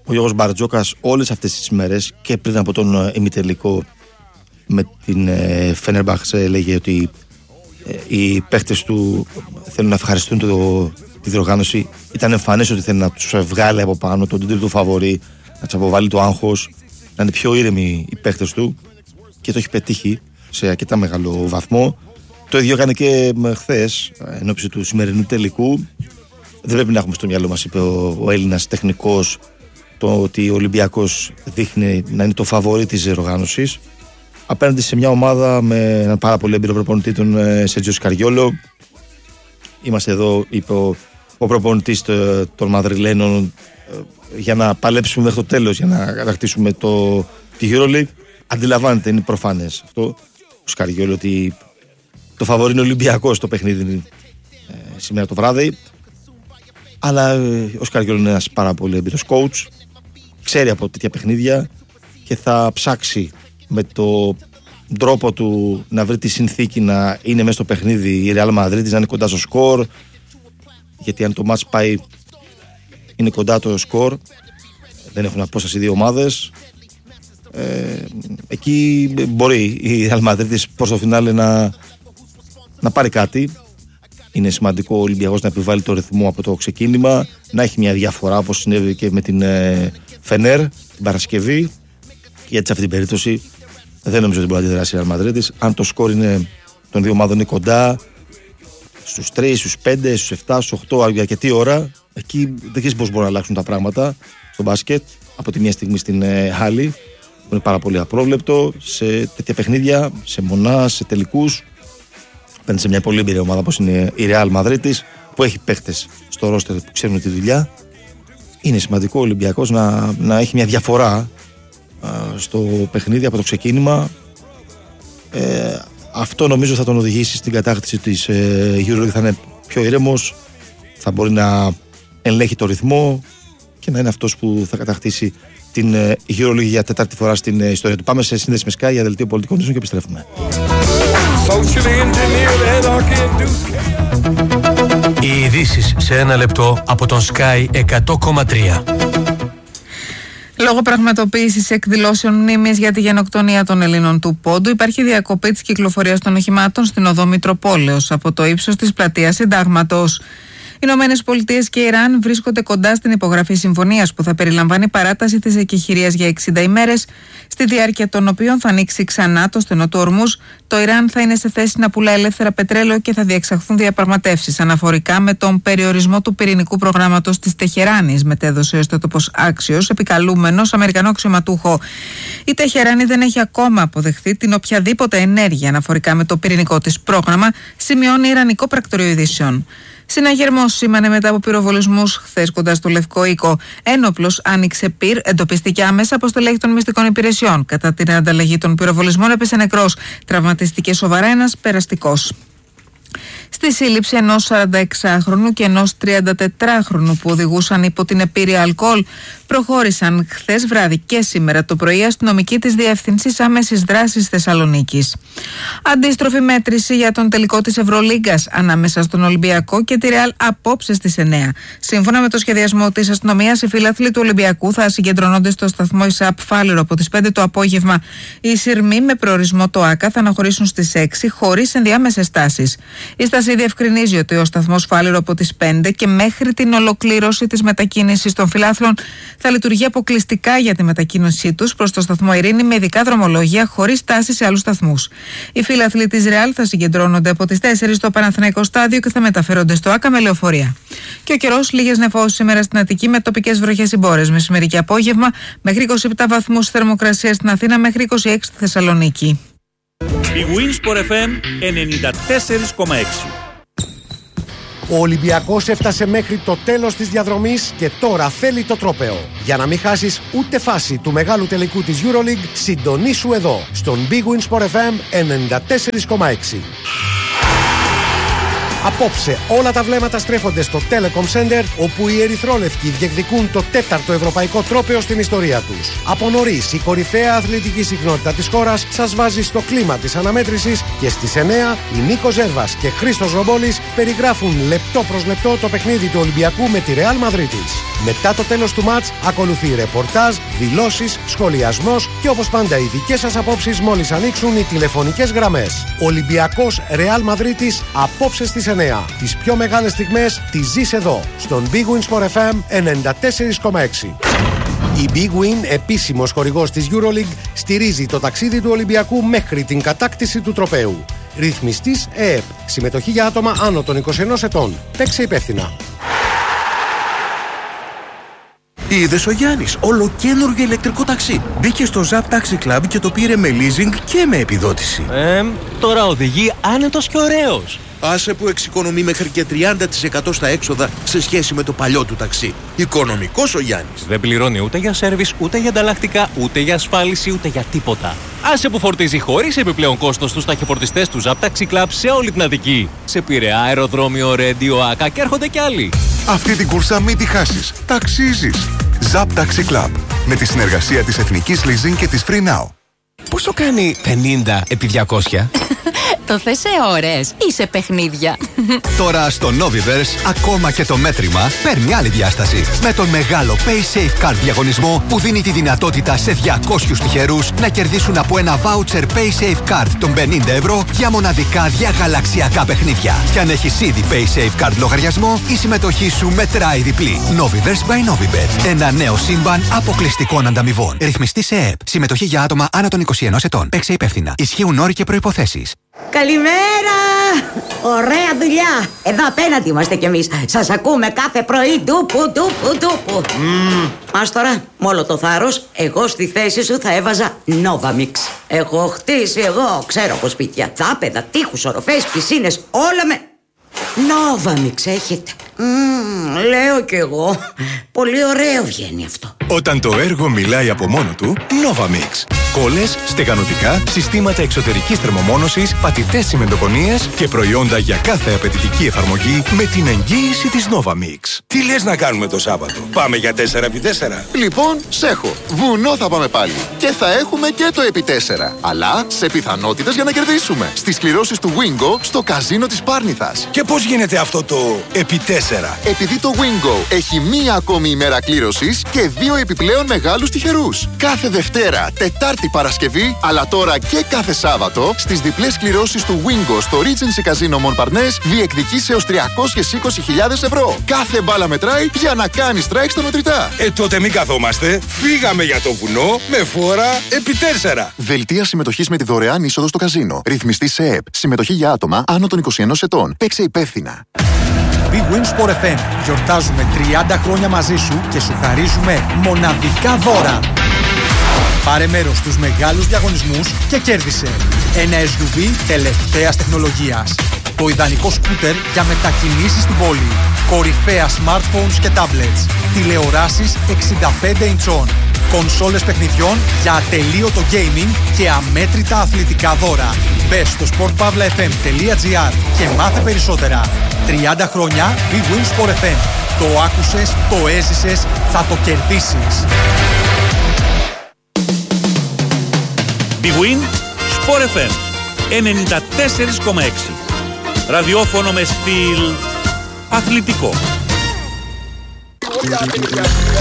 ο Γιώργος Μπαρτζόκας όλες αυτές τις μέρες και πριν από τον ημιτελικό με την Φενέρμπαχτσε έλεγε ότι οι παίχτες του θέλουν να ευχαριστούν τη διοργάνωση. Ήταν εμφανές ότι θέλει να τους βγάλει από πάνω τον τίτλο του φαβορί, να τους αποβάλει το άγχος, να είναι πιο ήρεμοι οι παίχτες του και το έχει πετύχει σε αρκετά μεγάλο βαθμό. Το ίδιο έκανε και χθες εν ώψη του σημερινού τελικού. Δεν πρέπει να έχουμε στο μυαλό μας, είπε ο Έλληνας τεχνικός, το ότι ο Ολυμπιακός δείχνει να είναι το φαβορί της διοργάνωσης απέναντι σε μια ομάδα με έναν πάρα πολύ έμπειρο προπονητή, τον Σέρτζιο Σκαριόλο. Είμαστε εδώ, είπε ο προπονητής των Μαδριλένων, για να παλέψουμε μέχρι το τέλος, για να κατακτήσουμε τη EuroLeague. Αντιλαμβάνεται, είναι προφανές αυτό ο Σκαριόλο, ότι το φαβορί είναι Ολυμπιακός το παιχνίδι σήμερα το βράδυ. Αλλά ο Σκαριόλο είναι ένας πάρα πολύ έμπειρος coach, ξέρει από τέτοια παιχνίδια και θα ψάξει με τον τρόπο του να βρει τη συνθήκη να είναι μέσα στο παιχνίδι η Real Madrid, να είναι κοντά στο σκορ, γιατί αν το μάτς πάει είναι κοντά το σκορ, δεν έχουν απόσταση δύο ομάδες, εκεί μπορεί η Real Madrid προς το φινάλε να πάρει κάτι. Είναι σημαντικό ο Ολυμπιακός να επιβάλλει το ρυθμό από το ξεκίνημα, να έχει μια διαφορά όπως συνέβη και με την Φενέρ την Παρασκευή. Γιατί σε αυτή την περίπτωση δεν νομίζω ότι μπορεί να αντιδράσει η Real Madrid. Αν το σκορ των δύο ομάδων είναι κοντά, στους 3, στους 5, στους 7, στους 8, για αρκετή ώρα, εκεί δεν ξέρεις πώς μπορούν να αλλάξουν τα πράγματα στο μπάσκετ από τη μία στιγμή στην άλλη, που είναι πάρα πολύ απρόβλεπτο σε τέτοια παιχνίδια, σε μονά, σε τελικούς. Παίρνει σε μια πολύ εμπειρία ομάδα όπως είναι η Real Madrid, που έχει παίχτες στο ρόστερ που ξέρουν τη δουλειά. Είναι σημαντικό ο Ολυμπιακός να έχει μια διαφορά στο παιχνίδι από το ξεκίνημα. Αυτό νομίζω θα τον οδηγήσει στην κατάκτηση της EuroLeague. Θα είναι πιο ήρεμος, θα μπορεί να ελέγχει το ρυθμό και να είναι αυτός που θα κατακτήσει την EuroLeague για τέταρτη φορά στην ιστορία του. Πάμε σε σύνδεση με Sky για δελτίο πολιτικών νήσων και επιστρέφουμε. Οι ειδήσεις σε ένα λεπτό από τον Sky 100,3. Λόγω πραγματοποίησης εκδηλώσεων μνήμης για τη γενοκτονία των Ελλήνων του Πόντου, υπάρχει διακοπή της κυκλοφορίας των οχημάτων στην οδό Μητροπόλεως από το ύψος της πλατείας Συντάγματος. Οι Ηνωμένες Πολιτείες και Ιράν βρίσκονται κοντά στην υπογραφή συμφωνίας που θα περιλαμβάνει παράταση της εκεχηρίας για 60 ημέρες, στη διάρκεια των οποίων θα ανοίξει ξανά το στενό του Ορμούζ. Το Ιράν θα είναι σε θέση να πουλά ελεύθερα πετρέλαιο και θα διεξαχθούν διαπραγματεύσεις αναφορικά με τον περιορισμό του πυρηνικού προγράμματος της Τεχεράνης, μετέδωσε ο ιστότοπος Άξιος, επικαλούμενος Αμερικανό αξιωματούχο. Η Τεχεράνη δεν έχει ακόμα αποδεχθεί την οποιαδήποτε ενέργεια αναφορικά με το πυρηνικό της πρόγραμμα, σημειώνει Ιρανικό πρακτορείο ειδήσεων. Συναγερμός σήμανε μετά από πυροβολισμούς χθες κοντά στο Λευκό Οίκο. Ένοπλος άνοιξε πυρ, εντοπίστηκε άμεσα από στελέχη των μυστικών υπηρεσιών. Κατά την ανταλλαγή των πυροβολισμών έπεσε νεκρός. Τραυματίστηκε σοβαρά ένας περαστικός. Στη σύλληψη ενός 46χρονου και ενός 34χρονου που οδηγούσαν υπό την επίρρεια αλκοόλ προχώρησαν χθες βράδυ και σήμερα το πρωί αστυνομικοί της Διεύθυνσης Άμεσης Δράσης Θεσσαλονίκης. Αντίστροφη μέτρηση για τον τελικό της Ευρωλίγκας ανάμεσα στον Ολυμπιακό και τη Ρεάλ απόψε στις 9. Σύμφωνα με το σχεδιασμό της αστυνομίας, οι φίλαθλοι του Ολυμπιακού θα συγκεντρώνονται στο σταθμό ΙΣΑΠ Φάληρο από τις 5 το απόγευμα. Οι σειρμοί με προορισμό το ΆΚΑ θα αναχωρήσουν στις 6 χωρίς ενδιάμεσες στάσεις. Η στάση διευκρινίζει ότι ο σταθμός Φάληρο από τις 5 και μέχρι την ολοκλήρωση της μετακίνησης των φιλάθλων θα λειτουργεί αποκλειστικά για τη μετακίνησή τους προς το σταθμό Ειρήνη με ειδικά δρομολόγια χωρίς στάση σε άλλους σταθμούς. Οι φίλαθλοι της Ρεάλ θα συγκεντρώνονται από τις 4 στο Παναθηναϊκό Στάδιο και θα μεταφέρονται στο ΆΚΑ με λεωφορεία. Και ο καιρός, λίγες νεφώσεις σήμερα στην Αττική με τοπικές βροχές συμπόρες. Μεσημέρι και απόγευμα μέχρι 27 βαθμούς θερμοκρασία στην Αθήνα, μέχρι 26 στη Θεσσαλονίκη. Η Winsport FM 94,6. Ο Ολυμπιακός έφτασε μέχρι το τέλος της διαδρομής και τώρα θέλει το τρόπαιο. Για να μην χάσεις ούτε φάση του μεγάλου τελικού της EuroLeague, συντονίσου εδώ, στον Big Win Sport FM 94,6. Απόψε όλα τα βλέμματα στρέφονται στο Telecom Center, όπου οι ερυθρόλευκοι διεκδικούν το 4ο ευρωπαϊκό τρόπαιο στην ιστορία τους. Από νωρίς η κορυφαία αθλητική συχνότητα της χώρας σας βάζει στο κλίμα της αναμέτρησης και στις 9 οι Νίκος Ζέρβας και Χρήστος Ρομπόλης περιγράφουν λεπτό προς λεπτό το παιχνίδι του Ολυμπιακού με τη Real Madrid. Μετά το τέλος του μάτς ακολουθεί ρεπορτάζ, δηλώσεις, σχολιασμός και όπως πάντα οι δικές σας απόψεις μόλις ανοίξουν οι τηλεφωνικές γραμμές. Ολυμπιακός Ρεάλ Μαδρίτης απόψε στις 9. Τις πιο μεγάλες στιγμές τις ζεις εδώ, στον Big Win Sport FM 94,6. Η Big Win, επίσημος χορηγός της EuroLeague, στηρίζει το ταξίδι του Ολυμπιακού μέχρι την κατάκτηση του τροπαίου. Ρυθμιστής ΕΕΠ. Συμμετοχή για άτομα άνω των 21 ετών. Παίξε υπεύθυνα. Είδες ο Γιάννης, ολοκαίνουργιο ηλεκτρικό ταξί. Μπήκε στο Zap Taxi Club και το πήρε με leasing και με επιδότηση. Τώρα οδηγεί άνετος και ωραίος. Άσε που εξοικονομεί μέχρι και 30% στα έξοδα σε σχέση με το παλιό του ταξί. Οικονομικός ο Γιάννης. Δεν πληρώνει ούτε για σέρβις, ούτε για ανταλλακτικά, ούτε για ασφάλιση, ούτε για τίποτα. Άσε που φορτίζει χωρίς επιπλέον κόστος στους ταχυφορτιστές του Zap Taxi Club σε όλη την Αττική. Σε Πειραιά, αεροδρόμιο, Ρέντιο, Άκα και έρχονται κι άλλοι. Αυτή την κούρσα μην τη χάσεις. Ταξίζεις. Zap Taxi Club. Με τη συνεργασία της Εθνικής Leasing και της Free Now. Πόσο κάνει 50 επί 200? Το θες σε ώρες ή σε παιχνίδια? Τώρα στο Noviverse ακόμα και το μέτρημα παίρνει άλλη διάσταση. Με τον μεγάλο Pay Safe Card διαγωνισμό που δίνει τη δυνατότητα σε 200 τυχερούς να κερδίσουν από ένα voucher Pay Safe Card των 50 ευρώ για μοναδικά διαγαλαξιακά παιχνίδια. Και αν έχεις ήδη Pay Safe Card λογαριασμό, η συμμετοχή σου μετράει διπλή. Noviverse by Novibet. Ένα νέο σύμπαν αποκλειστικών ανταμοιβών. Ρυθμιστή σε ΕΕΠ. Συμμετοχή για άτομα άνω των 21 ετών. Παίξε υπεύθυνα. Ισχύουν όροι και προϋποθέσεις. Καλημέρα! Ωραία δουλειά! Εδώ απέναντι είμαστε κι εμείς. Σας ακούμε κάθε πρωί. Ντούπου. Μας τώρα, με όλο το θάρρος, εγώ στη θέση σου θα έβαζα Novamix. Έχω χτίσει εγώ, ξέρω από σπίτια, δάπεδα, τείχους, οροφές, πισίνες, όλα με... Novamix έχετε. Λέω κι εγώ. Πολύ ωραίο βγαίνει αυτό. Όταν το έργο μιλάει από μόνο του, Novamix. Κόλλες, στεγανοτικά, συστήματα εξωτερικής θερμομόνωσης, πατητές τσιμεντοκονίες και προϊόντα για κάθε απαιτητική εφαρμογή με την εγγύηση της Novamix. Τι λες να κάνουμε το Σάββατο? Πάμε για 4x4? Λοιπόν, σέχω. Βουνό θα πάμε πάλι. Και θα έχουμε και το επί 4. Αλλά σε πιθανότητες για να κερδίσουμε. Στις κληρώσεις του Wingo στο καζίνο της Πάρνηθας. Και πώς γίνεται αυτό το επί 4? Επειδή το Wingo έχει μία ακόμη ημέρα κλήρωσης και 2 επιπλέον μεγάλους τυχερούς. Κάθε Δευτέρα, Τετάρτη, Παρασκευή, αλλά τώρα και κάθε Σάββατο, στις διπλές κληρώσεις του Wingo στο Regency Casino Montparnasse διεκδικείς έως 320.000 ευρώ. Κάθε μπάλα μετράει για να κάνει strike στα μετρητά. Τότε μην καθόμαστε. Φύγαμε για το βουνό με φόρα επί 4. Δελτία συμμετοχής με τη δωρεάν είσοδο στο καζίνο. Ρυθμιστή σε ΕΕΠ. Συμμετοχή για άτομα άνω των 21 ετών. Παίξε υπεύθυνα. Big Win Sport FM. Γιορτάζουμε 30 χρόνια μαζί σου και σου χαρίζουμε μοναδικά δώρα. Πάρε μέρος στους μεγάλους διαγωνισμούς και κέρδισε ένα SUV τελευταίας τεχνολογίας. Το ιδανικό σκούτερ για μετακινήσεις στην πόλη. Κορυφαία smartphones και tablets. Τηλεοράσεις 65 ιντσών. Κονσόλες παιχνιδιών για ατελείωτο gaming και αμέτρητα αθλητικά δώρα. Μπες στο sportpavlafm.gr και μάθε περισσότερα. 30 χρόνια Big Win Sport FM. Το άκουσες, το έζησες, θα το κερδίσεις. Big Win Sport FM 94,6. Ραδιόφωνο με στυλ αθλητικό.